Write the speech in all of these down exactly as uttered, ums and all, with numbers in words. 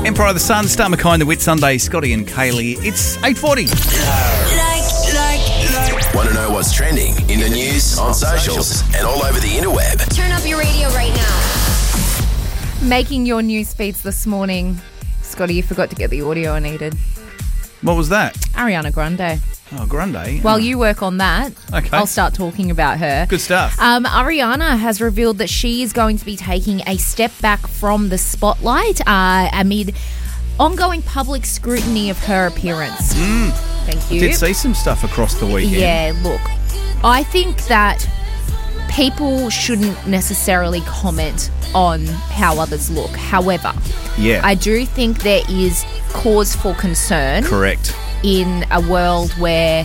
Empire of the Sun, Star McKay and the Whit Sunday, Scotty and Kaylee. It's eight forty. Like, like, like. Want to know what's trending in the news, on socials, and all over the interweb? Turn up your radio right now. Making your news feeds this morning. Scotty, you forgot to get the audio I needed. What was that? Ariana Grande. Oh, Grande. While you work on that, Okay. I'll start talking about her. Good stuff. Um, Ariana has revealed that she is going to be taking a step back from the spotlight uh, amid ongoing public scrutiny of her appearance. Mm. Thank you. I did see some stuff across the weekend. Yeah, look, I think that people shouldn't necessarily comment on how others look. However, Yeah. I do think there is cause for concern Correct. in a world where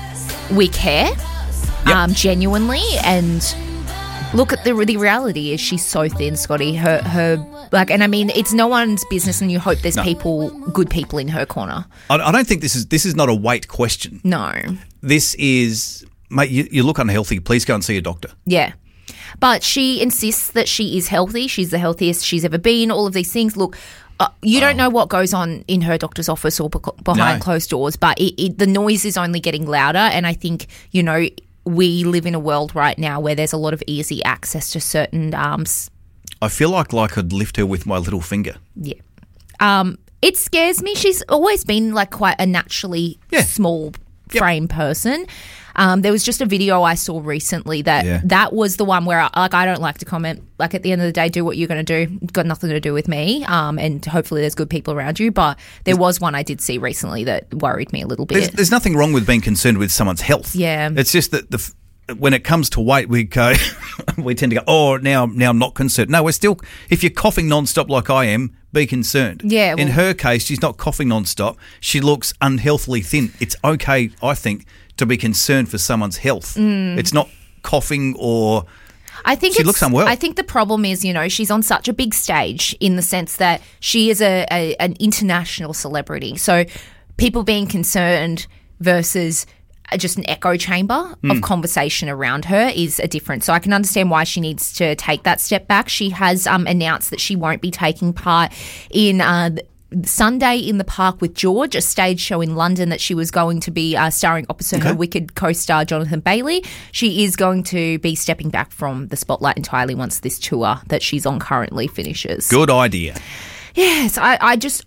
we care Yep. um, genuinely, and look at the the reality is she's so thin, Scotty. Her her like, and I mean, it's no one's business, and you hope there's No. people, good people in her corner. I, I don't think this is this is not a weight question. No, This is, mate, you, you look unhealthy. Please go and see a doctor. yeah. But she insists that she is healthy. She's the healthiest she's ever been. All of these things. Look, uh, you don't know what goes on in her doctor's office or be- behind No. closed doors, but it, it, the noise is only getting louder. And I think, you know, we live in a world right now where there's a lot of easy access to certain um, s- I feel like like I'd lift her with my little finger. Yeah. Um, it scares me. She's always been like quite a naturally Yeah. small Yep. frame person. Um, there was just a video I saw recently that Yeah. that was the one where I, like I don't like to comment. Like at the end of the day, do what you're going to do. Got nothing to do with me. Um, and hopefully there's good people around you. But there was one I did see recently that worried me a little bit. There's, there's nothing wrong with being concerned with someone's health. Yeah. It's just that the f- when it comes to weight, we go, we tend to go, oh, now, now I'm not concerned. No, we're still. If you're coughing nonstop like I am, be concerned. Yeah, In well- her case, she's not coughing nonstop. She looks unhealthily thin. It's okay, I think, to be concerned for someone's health. Mm. It's not coughing or. I think She it's, looks unwell. I think the problem is, you know, she's on such a big stage in the sense that she is a, a an international celebrity. So people being concerned versus just an echo chamber Hmm. of conversation around her is a difference. So I can understand why she needs to take that step back. She has um, announced that she won't be taking part in uh, Sunday in the Park with George, a stage show in London that she was going to be uh, starring opposite her Okay. Wicked co-star Jonathan Bailey. She is going to be stepping back from the spotlight entirely once this tour that she's on currently finishes. Good idea. Yes, I, I just...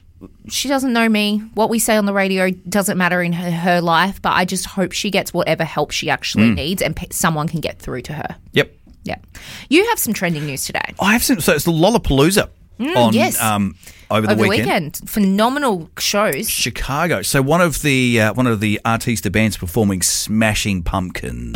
She doesn't know me. What we say on the radio doesn't matter in her, her life, but I just hope she gets whatever help she actually Hmm. needs and pe- someone can get through to her. Yep. Yeah. You have some trending news today. I have some. So it's the Lollapalooza on Mm, yes. um, over the Over the weekend. weekend. Phenomenal shows. Chicago. So one of the uh, one of the artista bands performing Smashing Pumpkins.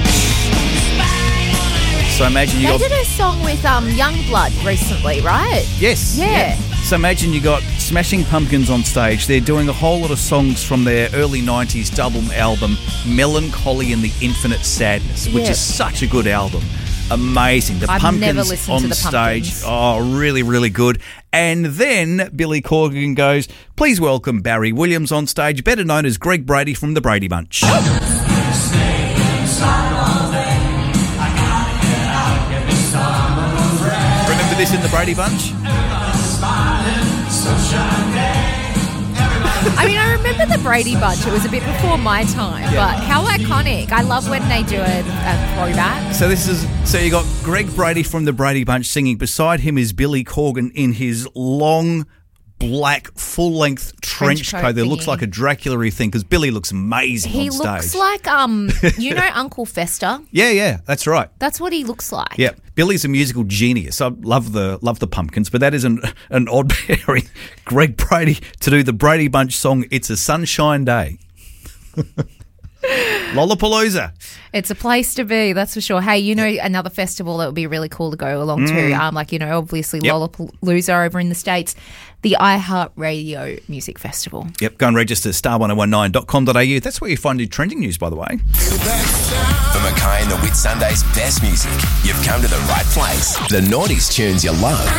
So imagine you They got did a song with um, Youngblood recently, right? yes, Yeah. So imagine you got Smashing Pumpkins on stage. They're doing a whole lot of songs from their early nineties double album, Melancholy and the Infinite Sadness, which Yeah. is such a good album. Amazing. The I've Pumpkins never listened on to the stage. Pumpkins. Oh, really, really good. And then Billy Corgan goes, please welcome Barry Williams on stage, better known as Greg Brady from the Brady Bunch. Remember this in the Brady Bunch? I mean, I remember the Brady Bunch. It was a bit before my time, but how iconic. I love when they do a, a throwback. So this is so you got Greg Brady from the Brady Bunch singing. Beside him is Billy Corgan in his long black full-length trench, Trench coat coat that looks thingy. like a Dracula-y thing because Billy looks amazing He on stage. looks like, um, you know Uncle Fester? yeah, yeah, that's right. That's what he looks like. Yeah, Billy's a musical genius. I love the love the Pumpkins, but that is an an odd pairing. Greg Brady to do the Brady Bunch song "It's a Sunshine Day." Lollapalooza. It's a place to be, that's for sure. Hey, you know another festival that would be really cool to go along to, um, like, you know, obviously Yep. Lollapalooza over in the States, the iHeartRadio Music Festival. Yep, go and register star one oh one nine dot com dot a u. That's where you find your trending news, by the way. For McKay and the Whit Sunday's best music, you've come to the right place. The Naughties tunes you love.